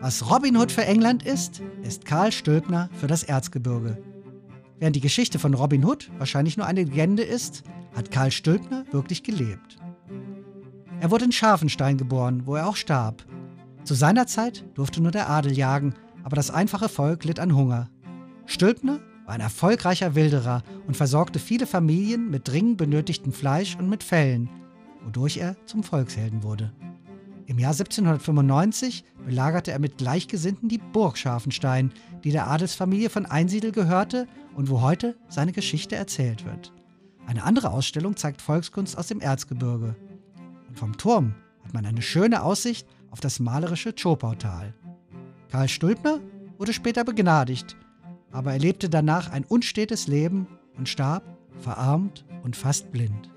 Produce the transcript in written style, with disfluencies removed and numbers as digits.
Was Robin Hood für England ist Karl Stülpner für das Erzgebirge. Während die Geschichte von Robin Hood wahrscheinlich nur eine Legende ist, hat Karl Stülpner wirklich gelebt. Er wurde in Scharfenstein geboren, wo er auch starb. Zu seiner Zeit durfte nur der Adel jagen, aber das einfache Volk litt an Hunger. Stülpner war ein erfolgreicher Wilderer und versorgte viele Familien mit dringend benötigtem Fleisch und mit Fellen, wodurch er zum Volkshelden wurde. Im Jahr 1795 belagerte er mit Gleichgesinnten die Burg Scharfenstein, die der Adelsfamilie von Einsiedel gehörte und wo heute seine Geschichte erzählt wird. Eine andere Ausstellung zeigt Volkskunst aus dem Erzgebirge. Und vom Turm hat man eine schöne Aussicht auf das malerische Zschopautal. Karl Stülpner wurde später begnadigt, aber er lebte danach ein unstetes Leben und starb verarmt und fast blind.